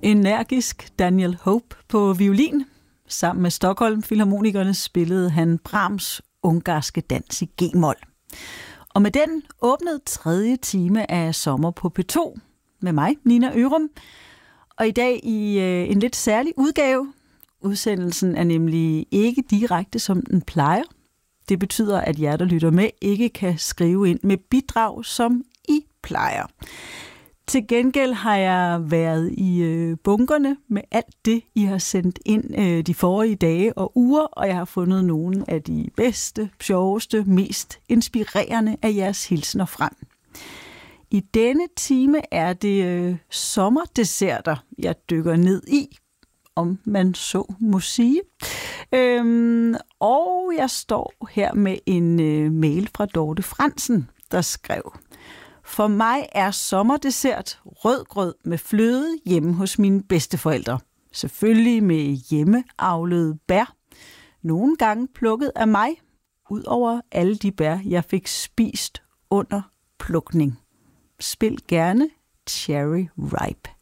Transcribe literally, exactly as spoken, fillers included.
energisk Daniel Hope på violin. Sammen med Stockholm Filharmonikerne spillede han Brahms' ungarske dans i G-mol. Og med den åbnede tredje time af Sommer på P to med mig, Nina Ørum. Og i dag i øh, en lidt særlig udgave. Udsendelsen er nemlig ikke direkte, som den plejer. Det betyder, at jer, der lytter med, ikke kan skrive ind med bidrag, som I plejer. Til gengæld har jeg været i øh, bunkerne med alt det, I har sendt ind øh, de forrige dage og uger, og jeg har fundet nogle af de bedste, sjoveste, mest inspirerende af jeres hilsener frem. I denne time er det øh, sommerdesserter, jeg dykker ned i, om man så må sige. Øhm, og jeg står her med en øh, mail fra Dorte Fransen, der skrev: For mig er sommerdessert rødgrød med fløde hjemme hos mine bedsteforældre. Selvfølgelig med hjemmeavlede bær. Nogle gange plukket af mig, ud over alle de bær, jeg fik spist under plukning. Spil gerne Cherry Ripe.